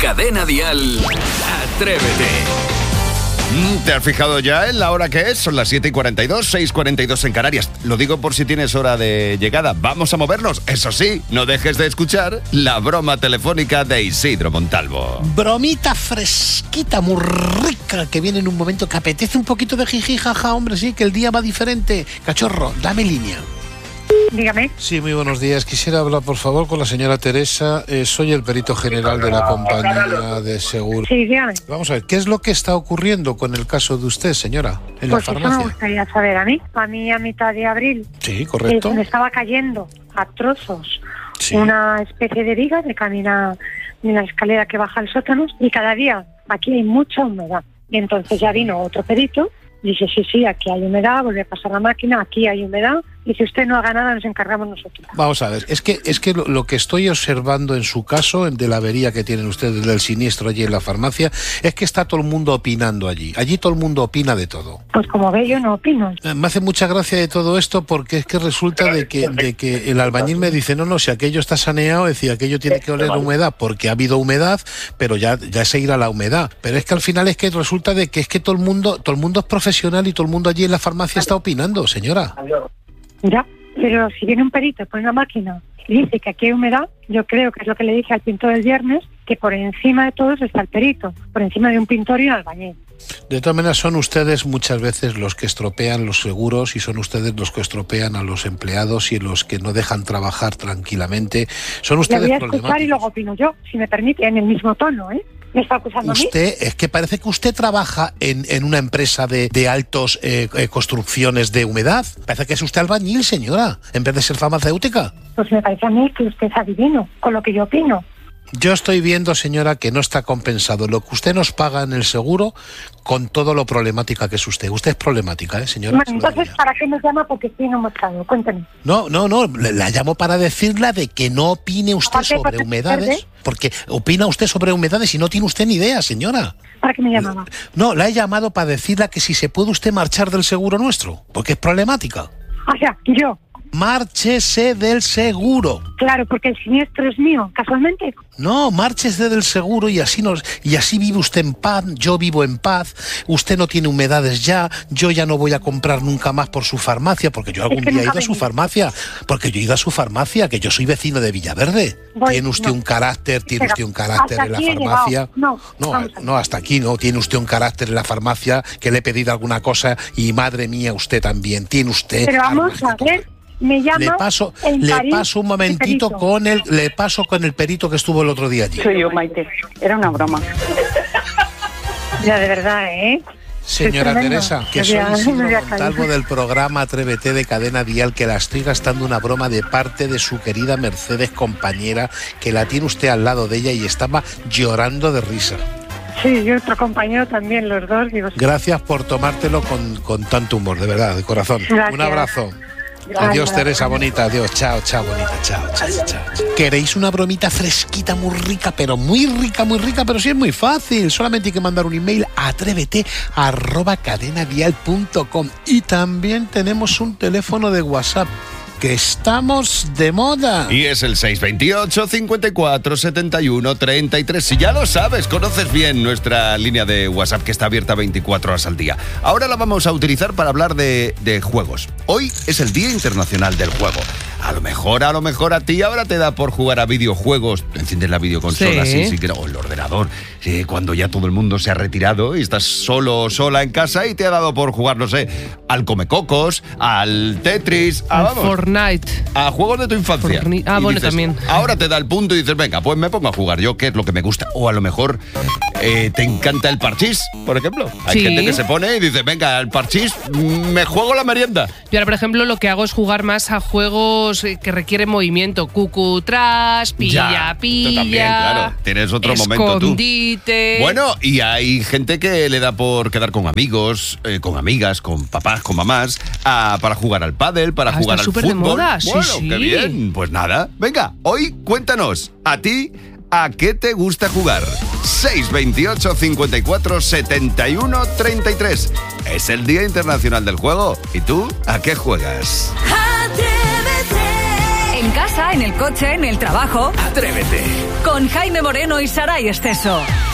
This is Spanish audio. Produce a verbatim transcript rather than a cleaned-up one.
Cadena Dial, Atrévete. ¿Te has fijado ya en la hora que es? Son las siete y cuarenta y dos, seis y cuarenta y dos en Canarias. Lo digo por si tienes hora de llegada. Vamos a movernos. Eso sí, no dejes de escuchar la broma telefónica de Isidro Montalvo. Bromita fresquita, muy rica, que viene en un momento que apetece un poquito de jiji, jaja, hombre, sí, que el día va diferente. Cachorro, dame línea. Dígame. Sí, muy buenos días. Quisiera hablar, por favor, con la señora Teresa. Eh, soy el perito general de la compañía de seguros. Sí, dígame. Vamos a ver, ¿qué es lo que está ocurriendo con el caso de usted, señora, en pues la farmacia? Eso me gustaría saber a mí. A mí, a mitad de abril. Sí, correcto. Eh, me estaba cayendo a trozos Sí. una especie de viga de camina en la escalera que baja al sótano y cada día aquí hay mucha humedad. Y entonces ya vino otro perito. Dice, sí, sí, aquí hay humedad, vuelve a pasar la máquina, aquí hay humedad, y si usted no haga nada, nos encargamos nosotros. Vamos a ver, es que es que lo, lo que estoy observando en su caso, el de la avería que tienen ustedes del siniestro allí en la farmacia, es que está todo el mundo opinando allí. Allí todo el mundo opina de todo. Pues como ve, yo no opino. Me hace mucha gracia de todo esto porque es que resulta de que, de que el albañil me dice, no, no, si aquello está saneado, es decir, aquello tiene que oler humedad porque ha habido humedad, pero ya, ya se irá la humedad. Pero es que al final es que resulta de que es que todo el mundo, todo el mundo es profesional y todo el mundo allí en la farmacia está opinando, señora. Ya, pero si viene un perito y pone una máquina y dice que aquí hay humedad, yo creo que es lo que le dije al pintor el viernes, que por encima de todos está el perito, por encima de un pintor y un albañil. De todas maneras, son ustedes muchas veces los que estropean los seguros y son ustedes los que estropean a los empleados y los que no dejan trabajar tranquilamente. Son ustedes Le voy a escuchar problemáticos. y luego opino yo, si me permite, en el mismo tono, ¿eh? ¿Me está acusando Usted, a mí? es que parece que usted trabaja en, en una empresa de, de altos eh, eh, construcciones de humedad. Parece que es usted albañil, señora, en vez de ser farmacéutica. Pues me parece a mí que usted es adivino con lo que yo opino. Yo estoy viendo, señora, que no está compensado lo que usted nos paga en el seguro con todo lo problemática que es usted. Usted es problemática, ¿eh, señora? Bueno, entonces, ¿para qué me llama? Porque estoy no mostrado. Cuéntame. No, no, no, le- la llamo para decirle de que no opine usted Aparte, sobre ¿para qué humedades, pierde? porque opina usted sobre humedades y no tiene usted ni idea, señora. ¿Para qué me llamaba? No, la he llamado para decirle que si se puede usted marchar del seguro nuestro, porque es problemática. O sea, yo. Márchese del seguro. Claro, porque el siniestro es mío, casualmente. No, márchese del seguro y así nos y así vive usted en paz, yo vivo en paz, usted no tiene humedades ya, yo ya no voy a comprar nunca más por su farmacia, porque yo algún que día he nunca ido a su vendí. farmacia, porque yo he ido a su farmacia, que yo soy vecino de Villaverde. Voy, tiene usted no. un carácter, tiene Espera, usted un carácter hasta en la aquí he farmacia. llegado. No, no, vamos a ver. no, hasta aquí no, tiene usted un carácter en la farmacia, que le he pedido alguna cosa y madre mía, usted también, tiene usted... Pero vamos armas de a tomar. ver, me llama Le paso, en le París paso un el momentito perito. con el, le paso con el perito que estuvo el otro día allí. Soy yo, Maite. Era una broma. Ya, de verdad, ¿eh? Señora Es tremendo. Teresa, que Me soy voy a- me Isidro voy a Montalvo caer. del programa Atrévete de Cadena Dial, que la estoy gastando una broma de parte de su querida Mercedes, compañera, que la tiene usted al lado de ella y estaba llorando de risa. Sí, y otro compañero también, los dos. Digo, sí. Gracias por tomártelo con, con tanto humor, de verdad, de corazón. Gracias. Un abrazo. Gracias. Adiós, Teresa, bonita. Adiós, chao, chao, bonita. Chao, chao, chao, chao. ¿Queréis una bromita fresquita, muy rica, pero muy rica, muy rica? Pero sí es muy fácil. Solamente hay que mandar un email a atrévete arroba cadenadial punto com. Y también tenemos un teléfono de WhatsApp, que estamos de moda. Y es el seis veintiocho, cincuenta y cuatro, setenta y uno, treinta y tres. Si ya lo sabes, conoces bien nuestra línea de WhatsApp que está abierta veinticuatro horas al día. Ahora la vamos a utilizar para hablar de, de juegos. Hoy es el Día Internacional del Juego. A lo mejor, a lo mejor a ti ahora te da por jugar a videojuegos. Enciendes la videoconsola, Sí. sí, sí, que no, o el ordenador. Sí, cuando ya todo el mundo se ha retirado y estás solo o sola en casa y te ha dado por jugar, no sé, al Comecocos, al Tetris, a, Al vamos, Fortnite. a juegos de tu infancia. Fortnite. Ah, Y bueno, dices, también. Ahora te da el punto y dices, venga, pues me pongo a jugar yo, que es lo que me gusta. O a lo mejor eh, te encanta el parchís, por ejemplo. Hay Sí. gente que se pone y dice, venga, el parchís, mm, me juego la merienda. Yo ahora, por ejemplo, lo que hago es jugar más a juegos eh, que requieren movimiento. Cucu tras, pilla, Ya, pilla. tú también, claro. Tienes otro momento tú. Escondite. Bueno, y hay gente que le da por quedar con amigos, eh, con amigas, con papás, con mamás, a- para jugar al pádel, para Ah, jugar está al súper de fútbol. moda, sí, Bueno, sí. qué bien. Pues nada, venga, hoy cuéntanos, a ti, ¿a qué te gusta jugar? seis veintiocho, cincuenta y cuatro, setenta y uno, treinta y tres. Es el Día Internacional del Juego. ¿Y tú, a qué juegas? En casa casa, en el coche, en el trabajo. Atrévete. Con Jaime Moreno y Saray Esteso.